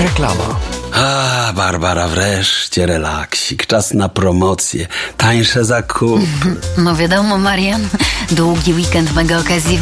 Reklama. A, Barbara, wreszcie relaksik. Czas na promocję. Tańsze zakupy. No wiadomo, Marian. Długi weekend mega okazji